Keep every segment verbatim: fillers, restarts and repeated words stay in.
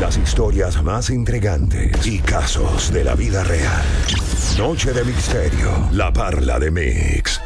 Las historias más intrigantes y casos de la vida real. Noche de Misterio. La Parla de Mix.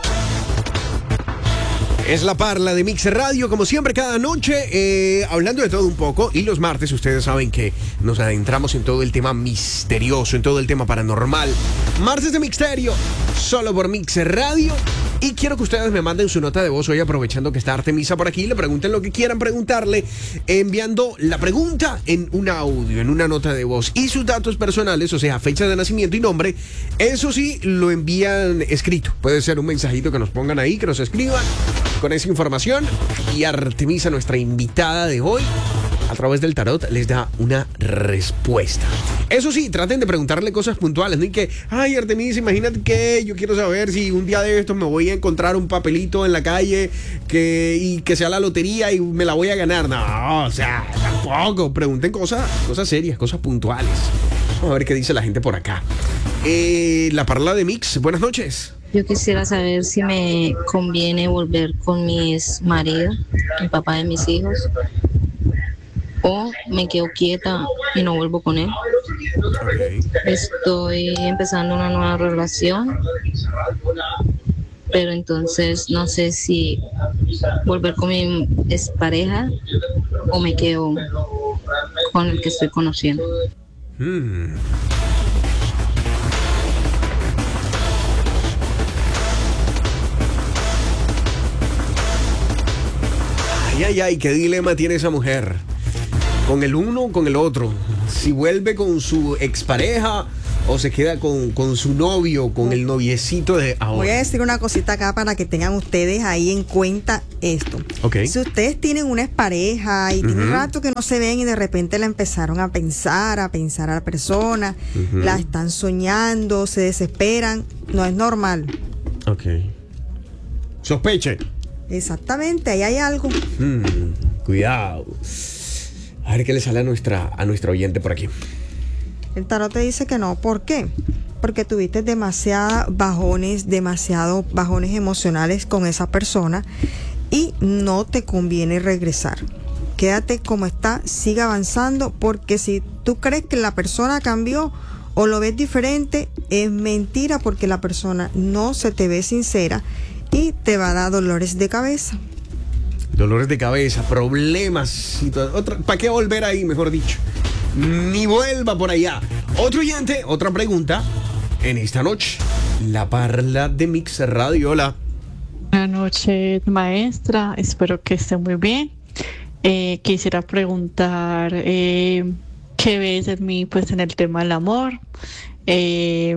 Es la Parla de Mix Radio, como siempre, cada noche, eh, hablando de todo un poco. Y los martes, ustedes saben que nos adentramos en todo el tema misterioso, en todo el tema paranormal. Martes de Misterio, solo por Mix Radio. Y quiero que ustedes me manden su nota de voz hoy, aprovechando que está Artemisa por aquí. Le pregunten lo que quieran preguntarle, enviando la pregunta en un audio, en una nota de voz. Y sus datos personales, o sea, fecha de nacimiento y nombre, eso sí, lo envían escrito. Puede ser un mensajito que nos pongan ahí, que nos escriban con esa información. Y Artemisa, nuestra invitada de hoy, a través del tarot, les da una respuesta. Eso sí, traten de preguntarle cosas puntuales, no y que, ay, Artemisa, imagínate que yo quiero saber si un día de estos me voy a encontrar un papelito en la calle que, y que sea la lotería y me la voy a ganar. No, o sea, tampoco. Pregunten cosas, cosas serias, cosas puntuales. Vamos a ver qué dice la gente por acá. Eh, la Parla de Mix, buenas noches. Yo quisiera saber si me conviene volver con mi ex marido, el papá de mis hijos, o me quedo quieta y no vuelvo con él. Okay. Estoy empezando una nueva relación, pero entonces no sé si volver con mi expareja o me quedo con el que estoy conociendo. Hmm. Ay, ay, ay, qué dilema tiene esa mujer. Con el uno o con el otro. Si vuelve con su expareja o se queda con, con su novio, con el noviecito de ahora. Voy a decir una cosita acá para que tengan ustedes ahí en cuenta esto. Okay. Si ustedes tienen una expareja y uh-huh. tiene un rato que no se ven y de repente la empezaron a pensar, a pensar a la persona, uh-huh. la están soñando, se desesperan, no es normal. Ok. Sospeche. Exactamente, ahí hay algo. Hmm, cuidado. A ver qué le sale a nuestra, a nuestra oyente por aquí. El tarot te dice que no. ¿Por qué? Porque tuviste demasiados bajones, demasiados bajones emocionales con esa persona y no te conviene regresar. Quédate como está, sigue avanzando, porque si tú crees que la persona cambió o lo ves diferente, es mentira, porque la persona no se te ve sincera y te va a dar dolores de cabeza. Dolores de cabeza, problemas, otra, ¿para qué volver ahí, mejor dicho? Ni vuelva por allá. Otro oyente, otra pregunta en esta noche. La Parla de Mix Radio, hola. Buenas noches, maestra, espero que esté muy bien. Eh, quisiera preguntar eh, qué ves en mí, pues, en el tema del amor eh,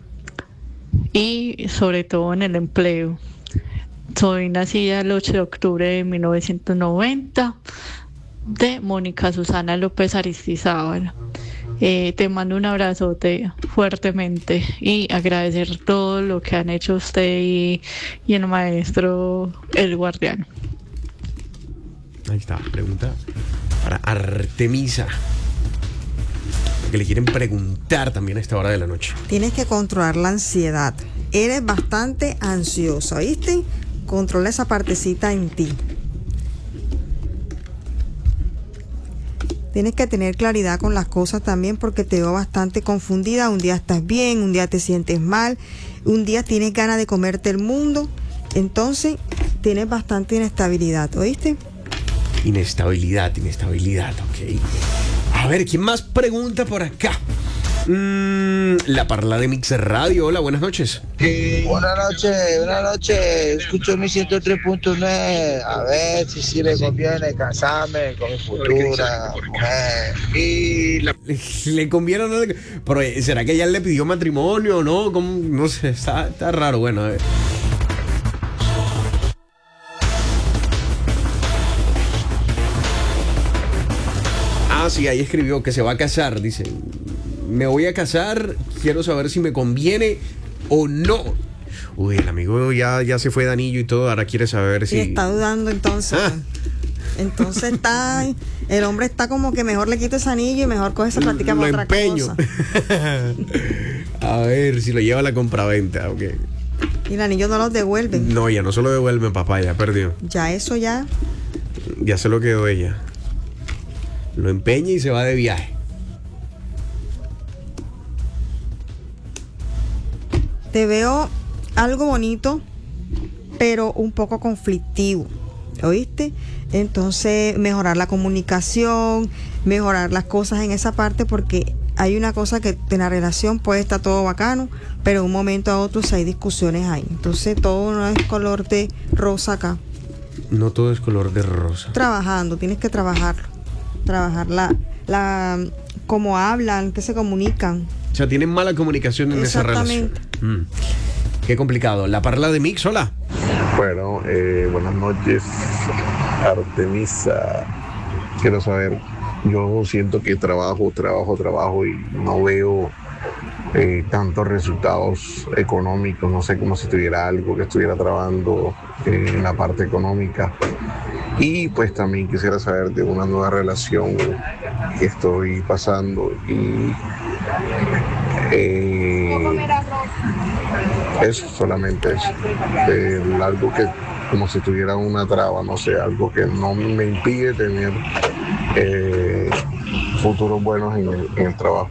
y sobre todo en el empleo. Soy nacida el ocho de octubre de mil novecientos noventa, de Mónica Susana López Aristizábal. Eh, te mando un abrazote fuertemente y agradecer todo lo que han hecho usted y, y el maestro El Guardián. Ahí está, pregunta para Artemisa, que le quieren preguntar también a esta hora de la noche. Tienes que controlar la ansiedad. Eres bastante ansiosa, ¿viste? Controla esa partecita en ti. Tienes que tener claridad con las cosas también, porque te veo bastante confundida. Un día estás bien, un día te sientes mal, un día tienes ganas de comerte el mundo. Entonces tienes bastante inestabilidad, ¿oíste? Inestabilidad, inestabilidad, ok. A ver, ¿quién más pregunta por acá? Mm, la Parla de Mix Radio, hola, buenas noches. Buenas noches, buenas noches. Escucho mi ciento tres punto nueve. A ver si sí le conviene casarme con mi futura mujer. Y la, le conviene o no le, pero ¿será que ella le pidió matrimonio o no? ¿Cómo? No sé, está, está raro. Bueno, a ver. Ah, sí, ahí escribió que se va a casar, dice. Me voy a casar, quiero saber si me conviene o no. Uy, el amigo ya, ya se fue de anillo y todo, ahora quiere saber si... Y está dudando entonces. Ah. Entonces está... El hombre está como que mejor le quita ese anillo y mejor coge esa plática para otra empeño. cosa. A ver si lo lleva a la compraventa, ok. Y el anillo no los devuelven. No, ya no se lo devuelven, papá, ya perdió. Ya eso ya... Ya se lo quedó ella. Lo empeña y se va de viaje. Te veo algo bonito, pero un poco conflictivo, ¿oíste? Entonces, mejorar la comunicación, mejorar las cosas en esa parte, porque hay una cosa que en la relación puede estar todo bacano, pero de un momento a otro si hay discusiones ahí. Entonces, todo no es color de rosa acá. No todo es color de rosa. Trabajando, tienes que trabajarlo. Trabajar la, la, cómo hablan, qué se comunican. O sea, tienen mala comunicación en esa relación. Mm. Qué complicado. La parla de Mix, hola. Bueno, eh, buenas noches, Artemisa. Quiero saber, yo siento que trabajo, trabajo, trabajo y no veo eh, tantos resultados económicos. No sé, como si tuviera algo que estuviera trabajando eh, en la parte económica. Y pues también quisiera saber de una nueva relación que estoy pasando y eh, eso, solamente eso. Eh, algo que como si tuviera una traba, no sé, algo que no me impide tener eh, futuros buenos en el, en el trabajo.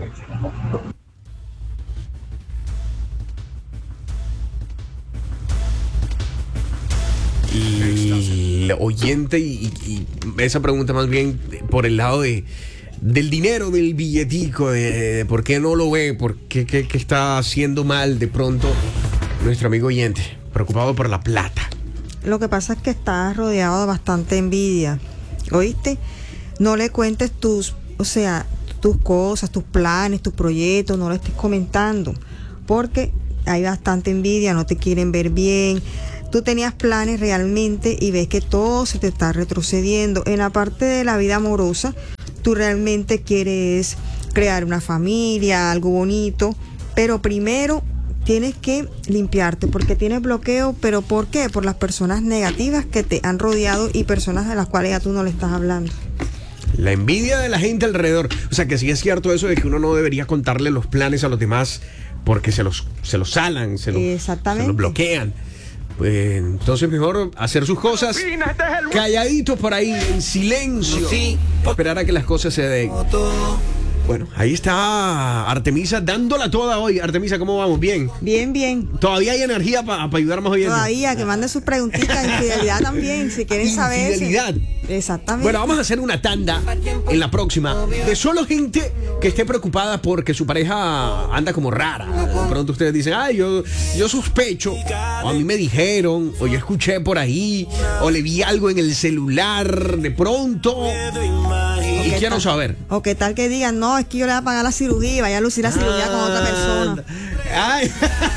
Y el oyente y, y esa pregunta más bien por el lado de del dinero, del billetico, de, de por qué no lo ve, por qué, qué, qué está haciendo mal de pronto nuestro amigo oyente, preocupado por la plata. Lo que pasa es que estás rodeado de bastante envidia, ¿oíste? No le cuentes tus, o sea, tus cosas, tus planes, tus proyectos, no lo estés comentando, porque hay bastante envidia, no te quieren ver bien. Tú tenías planes realmente y ves que todo se te está retrocediendo. En la parte de la vida amorosa, tú realmente quieres crear una familia, algo bonito, pero primero tienes que limpiarte porque tienes bloqueo. ¿Pero por qué? Por las personas negativas que te han rodeado y personas de las cuales ya tú no le estás hablando. La envidia de la gente alrededor. O sea, que sí es cierto eso de que uno no debería contarle los planes a los demás porque se los, se los salan, se los, Exactamente. se los bloquean. Pues entonces mejor hacer sus cosas calladitos por ahí, en silencio, esperar a que las cosas se den. Bueno, ahí está Artemisa dándola toda hoy. Artemisa, ¿cómo vamos? ¿Bien? Bien, bien. ¿Todavía hay energía para pa ayudarnos hoy? Todavía, que manden sus preguntitas. Infidelidad también, si quieren saber. Infidelidad. Exactamente. Bueno, vamos a hacer una tanda en la próxima de solo gente que esté preocupada porque su pareja anda como rara. De pronto ustedes dicen, ay, yo, yo sospecho, o a mí me dijeron, o yo escuché por ahí, o le vi algo en el celular de pronto. Y quiero tal, saber. O qué tal que digan, no, es que yo le voy a pagar la cirugía y vaya a lucir la cirugía ah, con otra persona. Ay,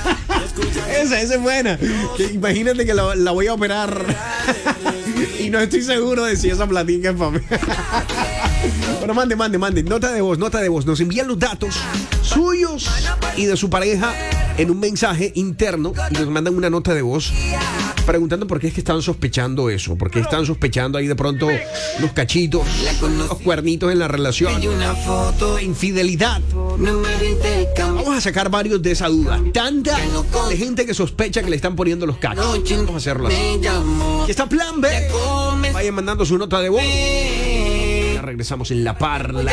esa, esa es buena. Que imagínate que la, la voy a operar y no estoy seguro de si esa platica es para mí. Bueno, mande, mande, mande. Nota de voz, nota de voz. Nos envían los datos suyos y de su pareja en un mensaje interno y nos mandan una nota de voz preguntando por qué es que están sospechando eso, por qué están sospechando ahí de pronto los cachitos, los cuernitos en la relación, infidelidad. Vamos a sacar varios de esa duda. Tanta de gente que sospecha que le están poniendo los cachos. Vamos a hacerlo así. Aquí está Plan B. Vayan mandando su nota de voz. Ya regresamos en La Parla.